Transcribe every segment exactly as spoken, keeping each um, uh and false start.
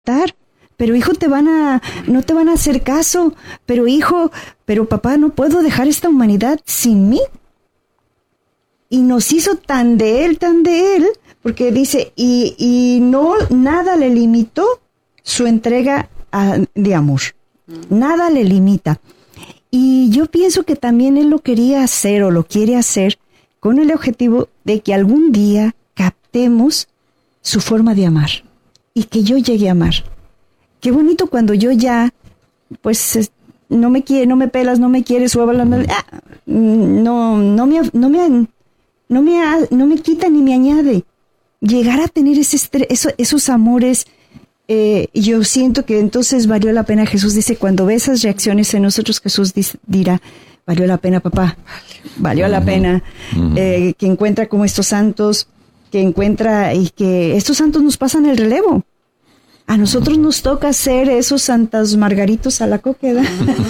matar. Pero hijo, te van a, no te van a hacer caso. Pero hijo, pero papá, no puedo dejar esta humanidad sin mí. Y nos hizo tan de él, tan de él, porque dice, y, y no, nada le limitó su entrega a, de amor. Nada le limita. Y yo pienso que también él lo quería hacer o lo quiere hacer con el objetivo de que algún día captemos su forma de amar y que yo llegue a amar. Qué bonito cuando yo ya, pues, no me quiere, no me pelas, no me quieres, o hablas, ah, no, no me, no me, no me, no me quita ni me añade. Llegar a tener ese estre- eso, esos amores. Eh, yo siento que entonces valió la pena. Jesús dice, cuando ve esas reacciones en nosotros, Jesús dice, dirá, valió la pena, papá, valió uh-huh. la pena, uh-huh. eh, que encuentra como estos santos, que encuentra y que estos santos nos pasan el relevo. A nosotros nos toca ser esos santos margaritos a la coqueda.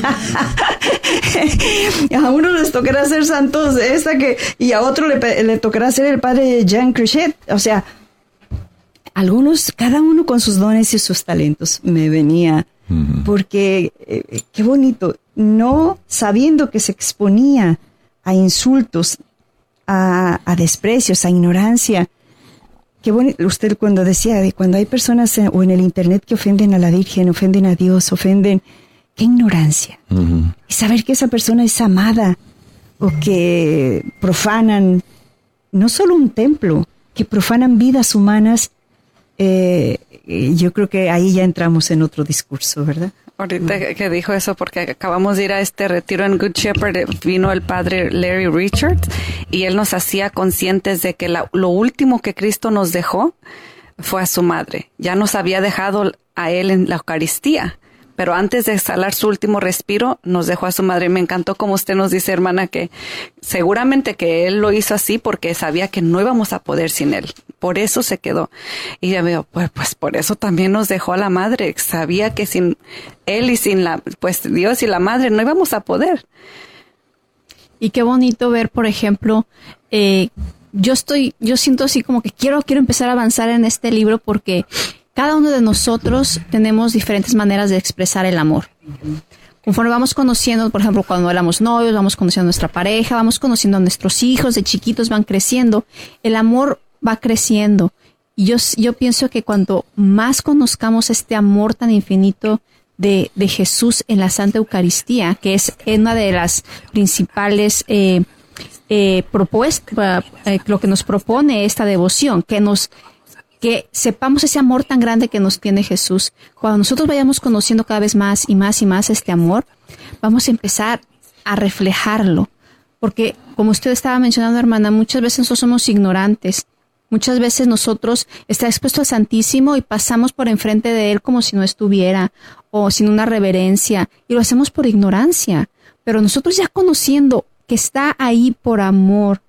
A uno les tocará ser santos esta que, y a otro le, le tocará ser el padre Jean Crichet. O sea, algunos, cada uno con sus dones y sus talentos, me venía, uh-huh. porque eh, qué bonito, no sabiendo que se exponía a insultos, a, a desprecios, a ignorancia. Qué bonito, usted cuando decía, de cuando hay personas en, o en el internet que ofenden a la Virgen, ofenden a Dios, ofenden, qué ignorancia. Uh-huh. Y saber que esa persona es amada, o que profanan, no solo un templo, que profanan vidas humanas. Eh, yo creo que ahí ya entramos en otro discurso, ¿verdad? Ahorita que dijo eso, porque acabamos de ir a este retiro en Good Shepherd, vino el padre Larry Richards y él nos hacía conscientes de que la, lo último que Cristo nos dejó fue a su madre. Ya nos había dejado a él en la Eucaristía, pero antes de exhalar su último respiro, nos dejó a su madre. Me encantó como usted nos dice, hermana, que seguramente que él lo hizo así porque sabía que no íbamos a poder sin él. Por eso se quedó. Y ya veo, pues, pues por eso también nos dejó a la madre. Sabía que sin él y sin la, pues Dios y la madre no íbamos a poder. Y qué bonito ver, por ejemplo, eh, yo estoy, yo siento así como que quiero, quiero empezar a avanzar en este libro porque cada uno de nosotros tenemos diferentes maneras de expresar el amor. Conforme vamos conociendo, por ejemplo, cuando éramos novios, vamos conociendo a nuestra pareja, vamos conociendo a nuestros hijos, de chiquitos van creciendo, el amor va creciendo. Y yo, yo pienso que cuando más conozcamos este amor tan infinito de, de Jesús en la Santa Eucaristía, que es una de las principales eh, eh, propuestas, eh, lo que nos propone esta devoción, que nos que sepamos ese amor tan grande que nos tiene Jesús. Cuando nosotros vayamos conociendo cada vez más y más y más este amor, vamos a empezar a reflejarlo. Porque, como usted estaba mencionando, hermana, muchas veces nosotros somos ignorantes. Muchas veces nosotros está expuesto al Santísimo y pasamos por enfrente de Él como si no estuviera o sin una reverencia. Y lo hacemos por ignorancia. Pero nosotros ya conociendo que está ahí por amor,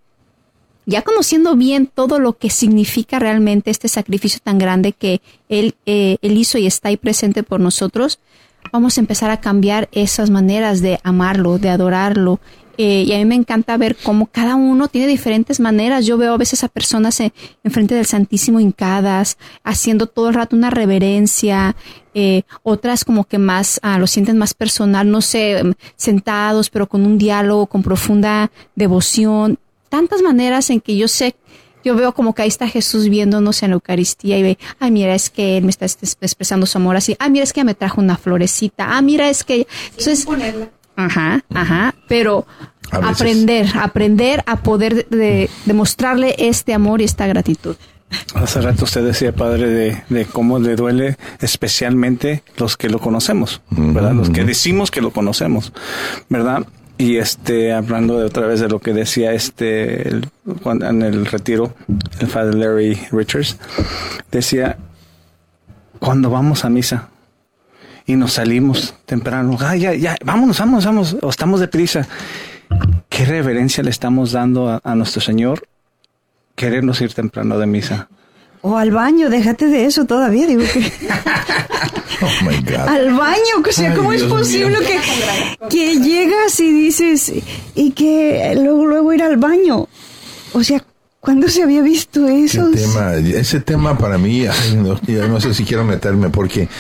ya conociendo bien todo lo que significa realmente este sacrificio tan grande que Él, eh, él hizo y está ahí presente por nosotros, vamos a empezar a cambiar esas maneras de amarlo, de adorarlo. Eh, y a mí me encanta ver cómo cada uno tiene diferentes maneras. Yo veo a veces a personas en, en frente del Santísimo hincadas, haciendo todo el rato una reverencia, eh, otras como que más ah, lo sienten más personal, no sé, sentados, pero con un diálogo, con profunda devoción. Tantas maneras en que yo sé, yo veo como que ahí está Jesús viéndonos en la Eucaristía y ve, ay, mira, es que Él me está expresando su amor así. Ah, mira, es que me trajo una florecita. Ah, mira, es que... Entonces, ajá, ajá, pero aprender, aprender a poder de, demostrarle este amor y esta gratitud. Hace rato usted decía, padre, de, de cómo le duele especialmente los que lo conocemos, ¿verdad? Uh-huh. Los que decimos que lo conocemos, ¿verdad? Y este, hablando de otra vez de lo que decía este, el, en el retiro, el padre Larry Richards, decía, cuando vamos a misa y nos salimos temprano, ah, ya, ya, vámonos, vámonos, vámonos, o estamos deprisa, ¿qué reverencia le estamos dando a, a nuestro Señor? Querernos ir temprano de misa. O al baño, déjate de eso todavía, digo que... Oh my God. Al baño, o sea, ¿cómo Ay, es Dios posible que, que llegas y dices, y que luego, luego ir al baño? O sea, ¿Cuándo se había visto eso? Tema, ese tema para mí, ay, no, no sé si quiero meterme porque